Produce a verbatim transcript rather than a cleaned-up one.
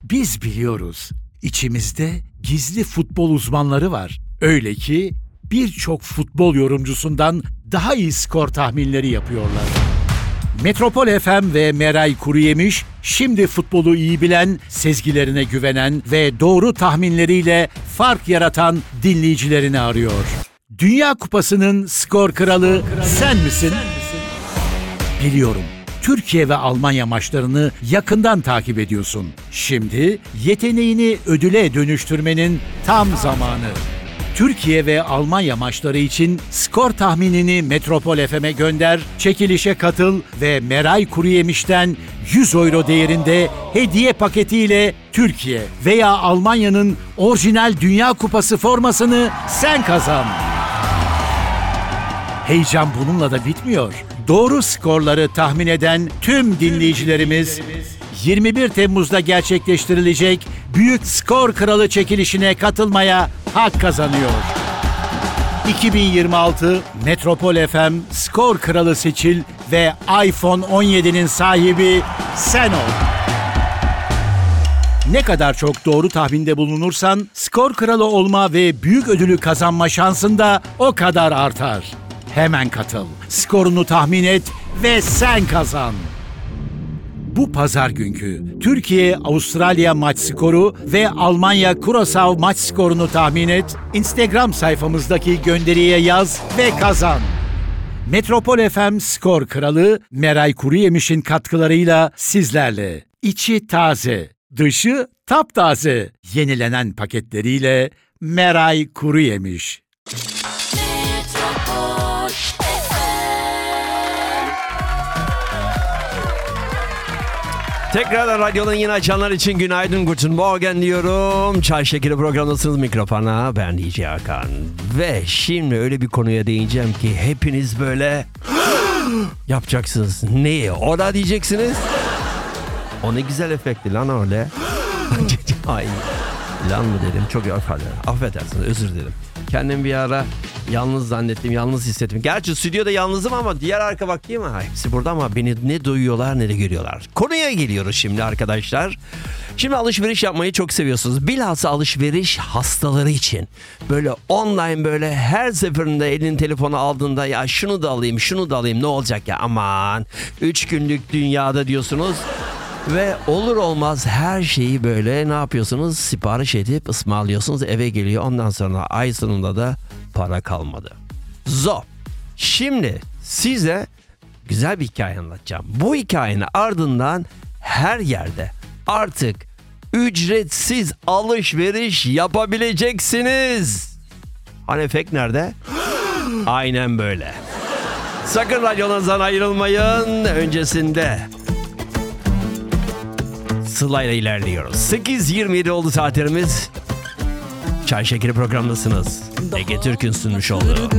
Biz biliyoruz. İçimizde gizli futbol uzmanları var. Öyle ki birçok futbol yorumcusundan daha iyi skor tahminleri yapıyorlar. Metropol F M ve Meray Kuruyemiş, şimdi futbolu iyi bilen, sezgilerine güvenen ve doğru tahminleriyle fark yaratan dinleyicilerini arıyor. Dünya Kupası'nın skor kralı sen misin? Biliyorum. Türkiye ve Almanya maçlarını yakından takip ediyorsun. Şimdi yeteneğini ödüle dönüştürmenin tam zamanı. Türkiye ve Almanya maçları için skor tahminini Metropol F M'e gönder, çekilişe katıl ve Meray Kuruyemiş'ten yüz euro değerinde hediye paketiyle Türkiye veya Almanya'nın orijinal Dünya Kupası formasını sen kazan. Heyecan bununla da bitmiyor. Doğru skorları tahmin eden tüm dinleyicilerimiz yirmi bir Temmuz'da gerçekleştirilecek Büyük Skor Kralı çekilişine katılmaya hak kazanıyor. iki bin yirmi altı Metropol F M Skor Kralı seçil ve iPhone on yedi'nin sahibi sen ol. Ne kadar çok doğru tahminde bulunursan skor kralı olma ve büyük ödülü kazanma şansın da o kadar artar. Hemen katıl, skorunu tahmin et ve sen kazan. Bu pazar günkü Türkiye-Avustralya maç skoru ve Almanya-Curaçao maç skorunu tahmin et, Instagram sayfamızdaki gönderiye yaz ve kazan. Metropol F M Skor Kralı Meray Kuruyemiş'in katkılarıyla sizlerle. İçi taze, dışı taptaze. Yenilenen paketleriyle Meray Kuruyemiş. Tekrar radyonun yeni açanlar için günaydın, guten morgen diyorum. Çay Şekeri programındasınız, mikrofona ben D J Hakan. Ve şimdi öyle bir konuya değineceğim ki hepiniz böyle yapacaksınız. Neyi? O da diyeceksiniz. O ne güzel efekti lan öyle. Ay, lan mı dedim, çok affedersiniz, özür dilerim. Kendim bir ara yalnız zannettim, yalnız hissettim. Gerçi stüdyoda yalnızım ama diğer arka bak değil mi? Hepsi burada ama beni ne duyuyorlar ne de görüyorlar. Konuya geliyoruz şimdi arkadaşlar. Şimdi alışveriş yapmayı çok seviyorsunuz. Bilhassa alışveriş hastaları için. Böyle online, böyle her seferinde elin telefonu aldığında ya şunu da alayım, şunu da alayım, ne olacak ya, aman. Üç günlük dünyada diyorsunuz. Ve olur olmaz her şeyi böyle ne yapıyorsunuz? Sipariş edip ısmarlıyorsunuz, eve geliyor. Ondan sonra ay sonunda da para kalmadı. Zor. Şimdi size güzel bir hikaye anlatacağım. Bu hikayenin ardından her yerde artık ücretsiz alışveriş yapabileceksiniz. Hani efekt nerede? Aynen böyle. Sakın radyonuzdan ayrılmayın. Öncesinde Sıla'yla ilerliyoruz. sekiz yirmi yedi oldu saatlerimiz. Çay Şekeri programındasınız. Ege Türk'ün sunmuş olduğu